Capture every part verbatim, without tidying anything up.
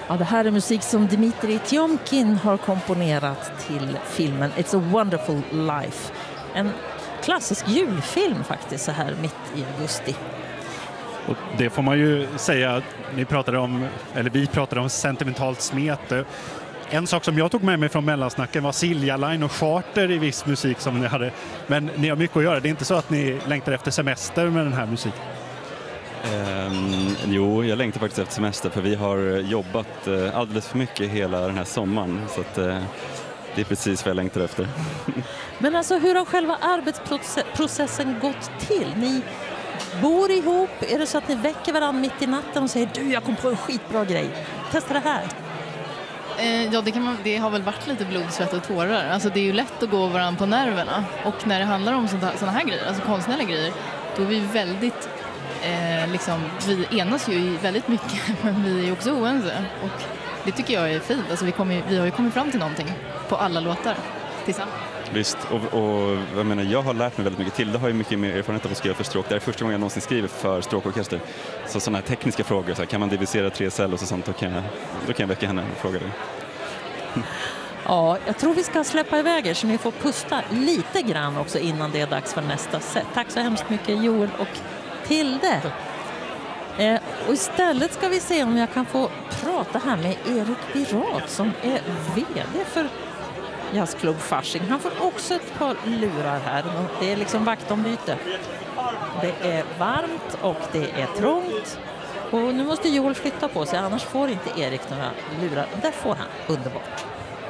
Ja, det här är musik som Dmitrij Tjomkin har komponerat till filmen It's a Wonderful Life. En klassisk julfilm faktiskt så här mitt i augusti. Och det får man ju säga, ni pratade om, eller vi pratade om sentimentalt smete. En sak som jag tog med mig från mellansnacken var Silja Line och charter i viss musik som ni hade. Men ni har mycket att göra. Det är inte så att ni längtar efter semester med den här musiken? Um, jo, jag längtar faktiskt efter semester för vi har jobbat uh, alldeles för mycket hela den här sommaren. Så att, uh, det är precis vad jag längtar efter. Men alltså, hur har själva arbetsprocessen gått till? Ni bor ihop? Är det så att ni väcker varandra mitt i natten och säger du, jag kom på en skitbra grej. Testa det här. Ja, det, kan man, det har väl varit lite blod, svett och tårar. Alltså, det är ju lätt att gå varandra på nerverna. Och när det handlar om sådana här, här grejer, alltså konstnärliga grejer, då är vi väldigt, eh, liksom, vi enas ju väldigt mycket, men vi är ju också oense. Och det tycker jag är fint. Alltså, vi, kommer, vi har ju kommit fram till någonting på alla låtar tillsammans. Visst, och, och jag, menar, jag har lärt mig väldigt mycket till. Det har ju mycket mer erfarenhet av att skriva för stråk. Det är första gången jag någonsin skriver för stråkorkester. Så sådana här tekniska frågor, så här, kan man divisera tre cell och så sånt, då kan jag, då kan jag väcka henne och fråga dig. Ja, jag tror vi ska släppa iväg er så ni får pusta lite grann också innan det är dags för nästa set. Tack så hemskt mycket Joel och Tilde. Eh, och istället ska vi se om jag kan få prata här med Erik Birat som är vd för Jazzklubb Fasching. Han får också ett par lurar här. Det är liksom vaktombyte. Det är varmt och det är trångt. Och nu måste Joel flytta på sig, annars får inte Erik några lurar. Där får han, underbart.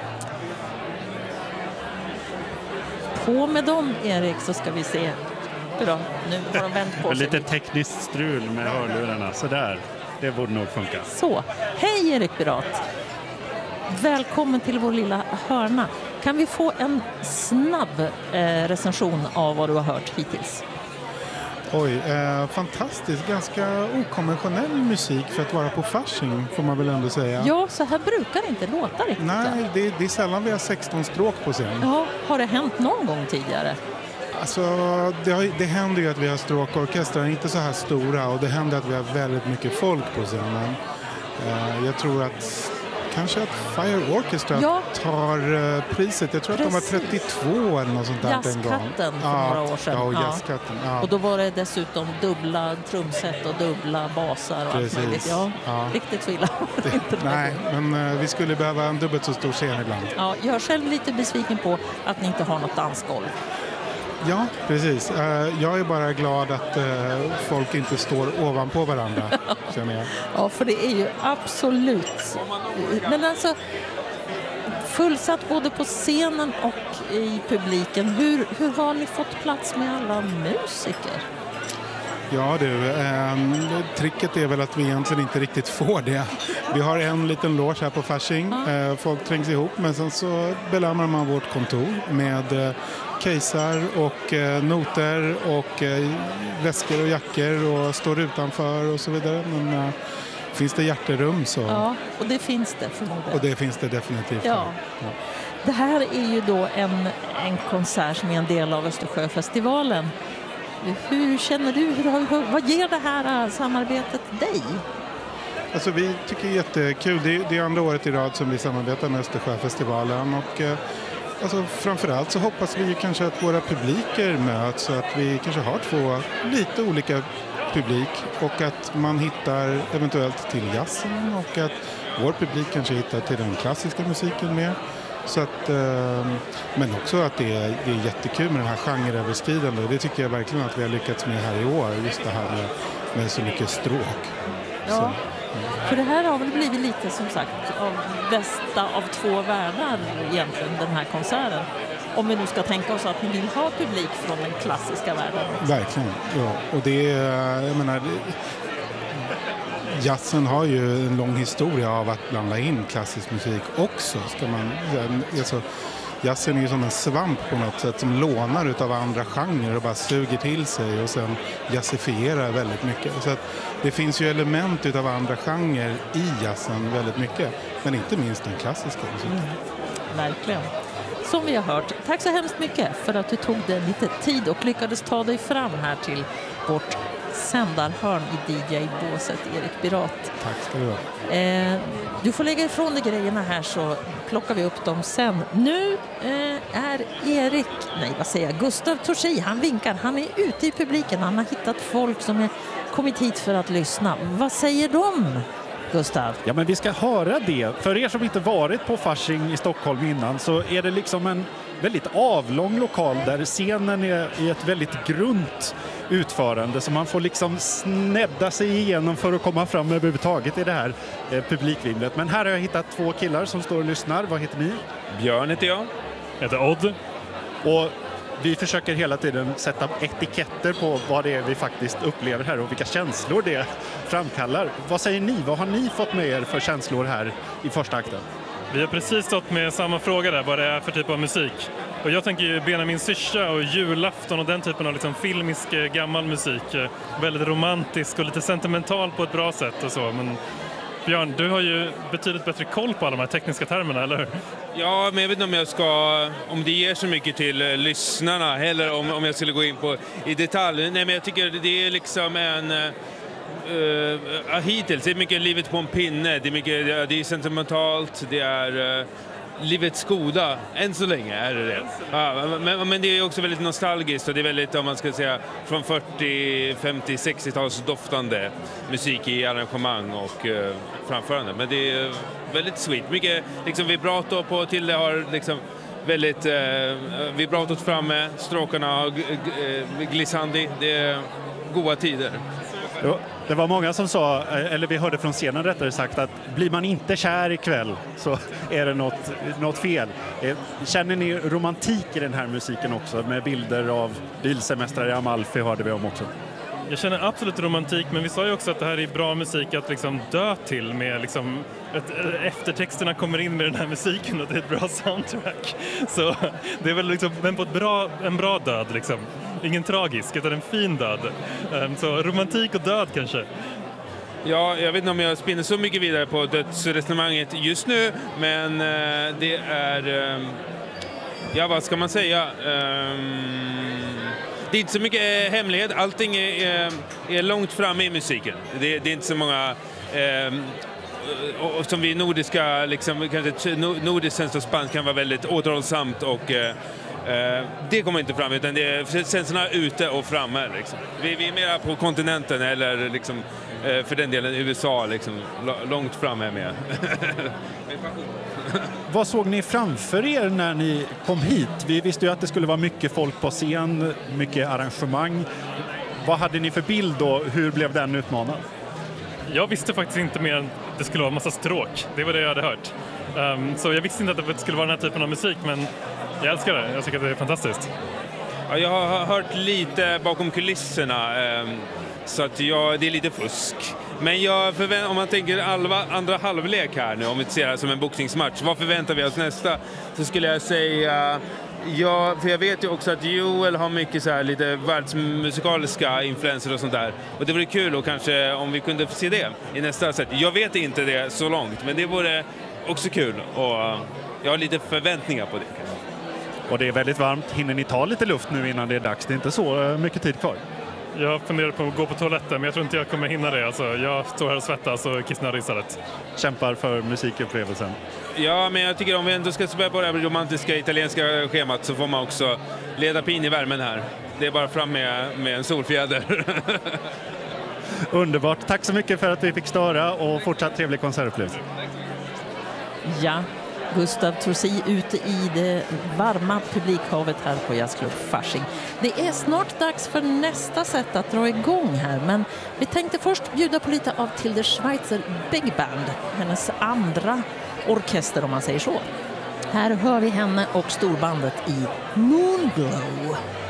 På med dem, Erik, så ska vi se. Bra, nu har de vänt på sig. Lite tekniskt strul med hörlurarna, så där. Det borde nog funka. Så, hej Erik Birat. Välkommen till vår lilla hörna. Kan vi få en snabb eh, recension av vad du har hört hittills? Oj, eh, fantastiskt. Ganska okonventionell musik för att vara på Fasching, får man väl ändå säga. Ja, så här brukar det inte låta riktigt. Nej, det, det är sällan vi har sexton stråk på scen. Ja, har det hänt någon gång tidigare? Alltså, det, har, det händer ju att vi har stråkorkestrar, inte så här stora, och det händer att vi har väldigt mycket folk på scenen. Eh, jag tror att kanske att Fire Orchestra ja. tar uh, priset. Jag tror Precis. att de var trettiotvå eller något sånt där en gång. Jazzkatten för ja, några år sedan. Ja, och, ja. ja. och då var det dessutom dubbla trumset och dubbla basar och Precis. allt möjligt. Ja, ja. Riktigt så illa. Det, nej, men uh, vi skulle behöva en dubbelt så stor scen ibland. Ja, jag är själv lite besviken på att ni inte har något dansgolv. Ja, precis. Uh, jag är bara glad att uh, folk inte står ovanpå varandra, känner jag. Ja, för det är ju absolut... Men alltså, fullsatt både på scenen och i publiken. Hur, hur har ni fått plats med alla musiker? Ja du, eh, tricket är väl att vi egentligen inte riktigt får det. Vi har en liten loge här på Fasching. Eh, folk trängs ihop, men sen så belämnar man vårt kontor med eh, casear och eh, noter och eh, väskor och jackor och står utanför och så vidare. Men eh, finns det hjärterum så... Ja, och det finns det förmodligen. Och det finns det definitivt. Ja. Ja. Det här är ju då en, en konsert som är en del av Östersjöfestivalen. Hur känner du? Hur, vad ger det här samarbetet dig? Alltså vi tycker det är jättekul. Det är, det är andra året i rad som vi samarbetar med Östersjöfestivalen. Och eh, alltså, framförallt så hoppas vi kanske att våra publiker möts. Så att vi kanske har två lite olika publik. Och att man hittar eventuellt till jazzen. Och att vår publik kanske hittar till den klassiska musiken med. Så att, eh, men också att det är, det är jättekul med den här genreöverskridande. Det tycker jag verkligen att vi har lyckats med här i år. Just det här med, med så mycket stråk. Ja, så, ja. För det här har väl blivit lite som sagt av bästa av två världar egentligen, den här konserten. Om vi nu ska tänka oss att ni vill ha publik från den klassiska världen. Verkligen, ja. Och det är, jag menar... Det, jazzen har ju en lång historia av att blanda in klassisk musik också. Ska man, alltså, jazzen är ju som en svamp på något sätt som lånar utav andra genrer och bara suger till sig och sen jazzifierar väldigt mycket. Så att det finns ju element utav andra genrer i jazzen väldigt mycket, men inte minst den klassiska musiken. Mm, verkligen. som vi har hört. Tack så hemskt mycket för att du tog dig lite tid och lyckades ta dig fram här till vårt sändarhörn i D J-båset, Erik Birat. Tack ska du ha. Eh, du får lägga ifrån dig grejerna här så plockar vi upp dem sen. Nu eh, är Erik, nej vad säger jag, Gustav Torsi, han vinkar, han är ute i publiken, han har hittat folk som är kommit hit för att lyssna. Vad säger de, Gustav? Ja, men vi ska höra det. För er som inte varit på Fasching i Stockholm innan så är det liksom en väldigt avlång lokal där scenen är i ett väldigt grunt utförande så man får liksom snedda sig igenom för att komma fram överhuvudtaget i det här eh, publikvimlet. Men här har jag hittat två killar som står och lyssnar. Vad heter ni? Björn heter jag. Jag heter Odd. Och vi försöker hela tiden sätta etiketter på vad det är vi faktiskt upplever här och vilka känslor det framkallar. Vad säger ni? Vad har ni fått med er för känslor här i första akten? Vi har precis stått med samma fråga där, vad det är för typ av musik. Och jag tänker ju Benjamin Syrsa och julafton och den typen av liksom filmisk gammal musik. Väldigt romantisk och lite sentimental på ett bra sätt och så. Men Björn, du har ju betydligt bättre koll på alla de här tekniska termerna, eller hur? Ja, men jag vet inte om jag ska, om det ger så mycket till uh, lyssnarna eller om, om jag skulle gå in på i detalj. Nej, men jag tycker det är liksom en... Uh, uh, hittills, det är mycket livet på en pinne, det är mycket, det är sentimentalt, det är... Uh, livets goda, än så länge är det det. Ja, men, men det är också väldigt nostalgiskt och det är väldigt, om man ska säga, från fyrtio, femtio, sextio-tals doftande musik i arrangemang och uh, framförande. Men det är väldigt sweet. Mycket liksom vibrato på till det har liksom väldigt uh, vibratot framme, stråkarna och uh, glissandi. Det är goda tider. Jo, det var många som sa, eller vi hörde från scenen rättare sagt, att blir man inte kär ikväll så är det något, något fel. Känner ni romantik i den här musiken också med bilder av bilsemestrar i Amalfi hörde vi om också? Jag känner absolut romantik, men vi sa ju också att det här är bra musik att liksom dö till med liksom ett, eftertexterna kommer in med den här musiken och det är ett bra soundtrack. Så det är väl liksom, men på ett bra, en bra död liksom. Ingen tragisk, utan en fin död. Så romantik och död kanske. Ja, jag vet inte om jag spinner så mycket vidare på dödsresonemanget just nu, men det är... Ja, vad ska man säga? Det är inte så mycket hemlighet. Allting är, är långt framme i musiken. Det, det är inte så många... Och som vi nordiska, liksom, kanske nordiskt sällskapsband kan vara väldigt återhållsamt och... Uh, det kommer inte fram, utan det är känslorna ute och framme. Liksom. Vi, vi är mer på kontinenten eller liksom, uh, för den delen U S A liksom, långt framme med. Vad såg ni framför er när ni kom hit? Vi visste ju att det skulle vara mycket folk på scen, mycket arrangemang. Vad hade ni för bild och hur blev den utmanad? Jag visste faktiskt inte mer än att det skulle vara en massa stråk. Det var det jag hade hört. Um, så jag visste inte att det skulle vara den här typen av musik, men jag älskar det. Jag tycker att det är fantastiskt. Ja, jag har hört lite bakom kulisserna, så att jag, det är lite fusk. Men jag förvänt, om man tänker alva, andra halvlek här nu, om vi ser det som en boxningsmatch, vad förväntar vi oss nästa? Så skulle jag säga, ja, för jag vet ju också att Joel har mycket så här lite världsmusikaliska influenser och sånt där. Och det vore kul och kanske om vi kunde se det i nästa sätt. Jag vet inte det så långt, men det vore också kul och jag har lite förväntningar på det. Och det är väldigt varmt. Hinner ni ta lite luft nu innan det är dags? Det är inte så mycket tid kvar. Jag funderar på att gå på toaletten, men jag tror inte jag kommer hinna det. Alltså, jag står här och svettas och kissnödig istället. Kämpar för musikupplevelsen. Ja, men jag tycker om vi ändå ska spela på det här romantiska italienska schemat så får man också leda pin i värmen här. Det är bara fram med, med en solfjäder. Underbart. Tack så mycket för att vi fick störa och fortsatt trevlig konsertupplevelse. Ja, Gustav Torsi ute i det varma publikhavet här på Jazzklubb Fasching. Det är snart dags för nästa sätt att dra igång här, men vi tänkte först bjuda på lite av Tilde Schweitzer Big Band, hennes andra orkester om man säger så. Här hör vi henne och storbandet i Moonglow.